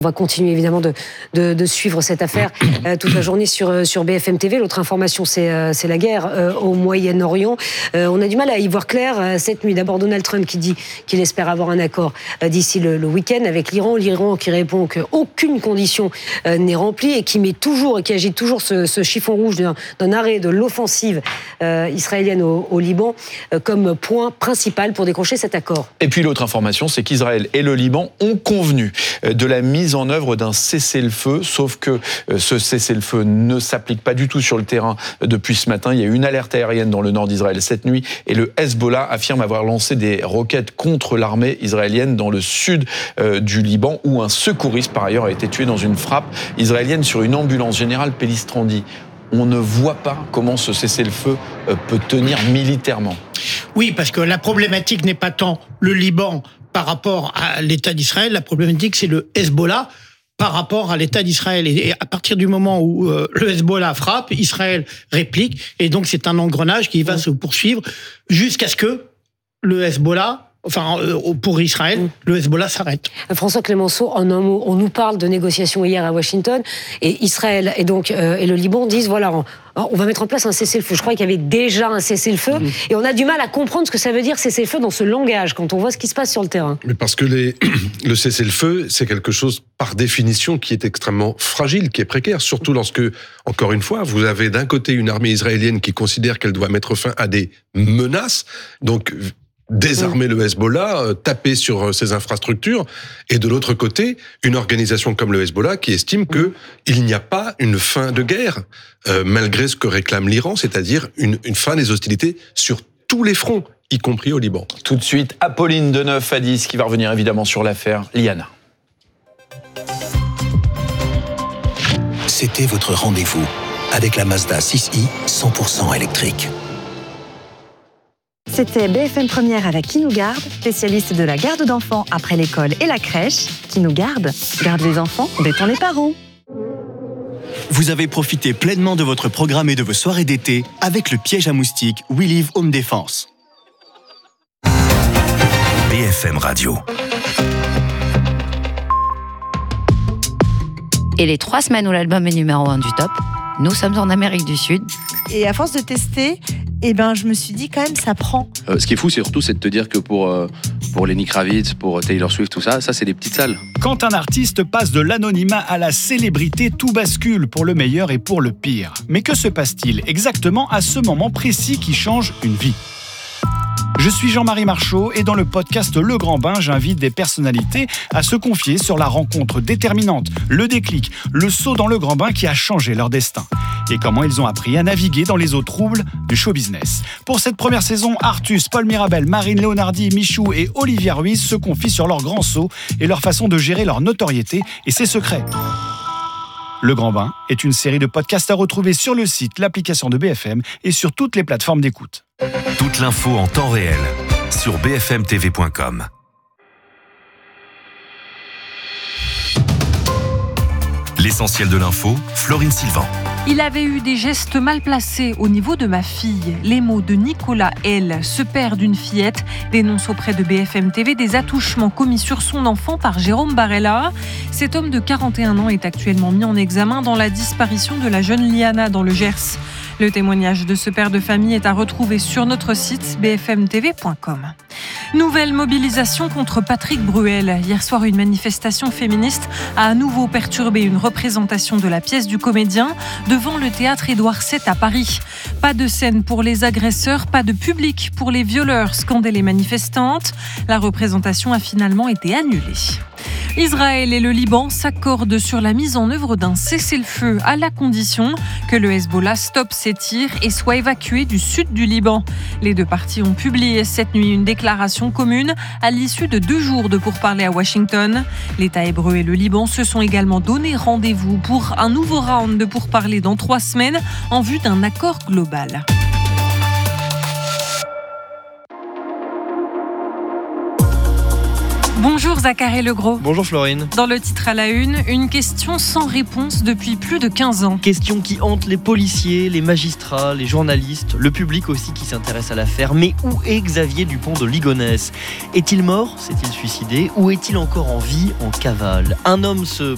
On va continuer évidemment de suivre cette affaire toute la journée sur BFM TV. L'autre information, c'est la guerre au Moyen-Orient. On a du mal à y voir clair cette nuit. D'abord Donald Trump qui dit qu'il espère avoir un accord d'ici le week-end avec l'Iran. L'Iran qui répond qu'aucune condition n'est remplie et qui agite toujours ce chiffon rouge d'un arrêt de l'offensive israélienne au Liban comme point principal pour décrocher cet accord. Et puis l'autre information, c'est qu'Israël et le Liban ont convenu de la mise en œuvre d'un cessez-le-feu, sauf que ce cessez-le-feu ne s'applique pas du tout sur le terrain depuis ce matin. Il y a eu une alerte aérienne dans le nord d'Israël cette nuit et le Hezbollah affirme avoir lancé des roquettes contre l'armée israélienne dans le sud du Liban, où un secouriste par ailleurs a été tué dans une frappe israélienne sur une ambulance. Général Pellistrandi, on ne voit pas comment ce cessez-le-feu peut tenir militairement. Oui, parce que la problématique n'est pas tant le Liban par rapport à l'État d'Israël, la problématique c'est le Hezbollah par rapport à l'État d'Israël. Et à partir du moment où le Hezbollah frappe, Israël réplique, et donc c'est un engrenage qui va se poursuivre jusqu'à ce que le Hezbollah, pour Israël, le Hezbollah s'arrête. François Clémenceau, en un mot, on nous parle de négociations hier à Washington, et Israël et le Liban disent voilà, on va mettre en place un cessez-le-feu. Je crois qu'il y avait déjà un cessez-le-feu, et on a du mal à comprendre ce que ça veut dire cessez-le-feu dans ce langage quand on voit ce qui se passe sur le terrain. Mais parce que le cessez-le-feu, c'est quelque chose par définition qui est extrêmement fragile, qui est précaire, surtout lorsque, encore une fois, vous avez d'un côté une armée israélienne qui considère qu'elle doit mettre fin à des menaces, donc désarmer le Hezbollah, taper sur ses infrastructures, et de l'autre côté, une organisation comme le Hezbollah qui estime qu'il n'y a pas une fin de guerre, malgré ce que réclame l'Iran, c'est-à-dire une fin des hostilités sur tous les fronts, y compris au Liban. Tout de suite, Apolline de 9 à 10 qui va revenir évidemment sur l'affaire Liana. C'était votre rendez-vous avec la Mazda 6i 100% électrique. C'était BFM Première avec Qui nous garde, spécialiste de la garde d'enfants après l'école et la crèche. Qui nous garde les enfants, détend les parents. Vous avez profité pleinement de votre programme et de vos soirées d'été avec le piège à moustiques We Live Home Défense. BFM Radio. Et les 3 semaines où l'album est numéro 1 du top, nous sommes en Amérique du Sud. Et à force de tester, je me suis dit quand même ça prend. Ce qui est fou, c'est de te dire que pour Lenny Kravitz, pour Taylor Swift, tout ça c'est des petites salles. Quand un artiste passe de l'anonymat à la célébrité, tout bascule pour le meilleur et pour le pire. Mais que se passe-t-il exactement à ce moment précis qui change une vie ? Je suis Jean-Marie Marchaud et dans le podcast Le Grand Bain, j'invite des personnalités à se confier sur la rencontre déterminante, le déclic, le saut dans le grand bain qui a changé leur destin et comment ils ont appris à naviguer dans les eaux troubles du show business. Pour cette première saison, Artus, Paul Mirabel, Marine Leonardi, Michou et Olivia Ruiz se confient sur leur grand saut et leur façon de gérer leur notoriété et ses secrets. Le Grand Bain est une série de podcasts à retrouver sur le site, l'application de BFM et sur toutes les plateformes d'écoute. Toute l'info en temps réel sur bfmtv.com. L'essentiel de l'info, Florine Sylvain. Il avait eu des gestes mal placés au niveau de ma fille. Les mots de Nicolas L., ce père d'une fillette, dénonce auprès de BFM TV des attouchements commis sur son enfant par Jérôme Barella. Cet homme de 41 ans est actuellement mis en examen dans la disparition de la jeune Liana dans le Gers. Le témoignage de ce père de famille est à retrouver sur notre site bfmtv.com. Nouvelle mobilisation contre Patrick Bruel. Hier soir, une manifestation féministe a à nouveau perturbé une représentation de la pièce du comédien devant le théâtre Édouard VII à Paris. Pas de scène pour les agresseurs, pas de public pour les violeurs, scandaient les manifestantes. La représentation a finalement été annulée. Israël et le Liban s'accordent sur la mise en œuvre d'un cessez-le-feu à la condition que le Hezbollah stoppe ses tirs et soit évacué du sud du Liban. Les deux parties ont publié cette nuit une déclaration commune à l'issue de 2 jours de pourparlers à Washington. L'État hébreu et le Liban se sont également donné rendez-vous pour un nouveau round de pourparlers dans 3 semaines en vue d'un accord global. Bonjour Zacharé Legros. Bonjour Florine. Dans le titre à la une question sans réponse depuis plus de 15 ans. Question qui hante les policiers, les magistrats, les journalistes, le public aussi qui s'intéresse à l'affaire. Mais où est Xavier Dupont de Ligonnès ? Est-il mort ? S'est-il suicidé ? Ou est-il encore en vie, en cavale ? Un homme se